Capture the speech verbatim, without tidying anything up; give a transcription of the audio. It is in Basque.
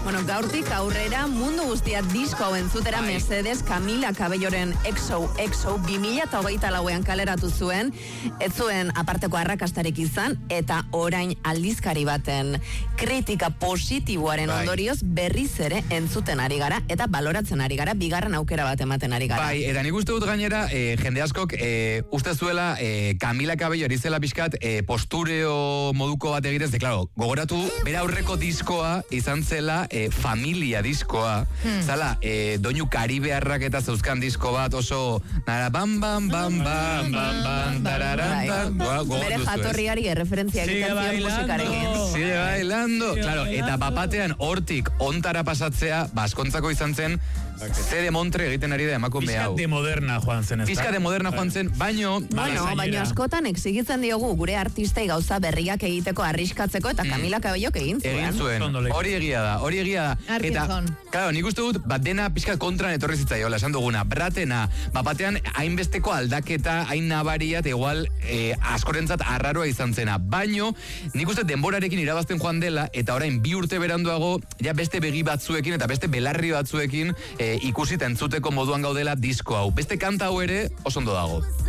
Bueno, gaurtik aurrera mundu guztia disko hau entzutera Bai. Mercedes Camila Cabelloren Exo Exo bi mila hogeita lauean kaleratu zuen, ez zuen aparteko arrakastarik izan, eta orain aldizkari baten kritika positiboaren Bai. ondorioz berriz ere entzuten ari gara, eta baloratzen ari gara, bigarren aukera bat ematen ari gara. Bai, eta nik uste dut gainera, eh, jende askok, eh, uste zuela, eh, Camila Cabello erizela pixkat, eh, postureo moduko bat egitez, de, claro, gogoratu, bera aurreko diskoa izan zela, eh, familia diskoa, hmm. zala, eh, doinu karibearrak eta zeuzkan disko bat oso, nara, bam, bam, bam, bam, bam, bam, dararan, bere jatorriari erreferentzia egiten zion musikarekin. Sigue bailando. Claro, eta bapatean hortik ontara pasatzea, baskontzako izan zen, ze de montre egiten ari da emakume hau. Pizka de moderna joan zen, ez da? Pizka de moderna joan zen, baino... Bueno, baino askotan exigitzen diogu gure artistei gauza berriak egiteko, arriskatzeko, eta Camila Cabellok egin zuen. Egin zuen, hori egia da, hori egia da. Eta, claro, nik uste dut, bat dena pizka kontran etorri zitzaiola, esan duguna, bratena, bapatean hainbesteko aldaketa, hain nabaria, eta igual eh, askorentzat arraroa izan zena. Baino, nik uste denborarekin irabazten joan dela, eta orain bi urte beranduago, ja beste begi batzuekin, eta beste belarri batzuekin, eh, ikusita entzuteko moduan gaudela disko hau. Beste kanta hau ere, oso ondo dago.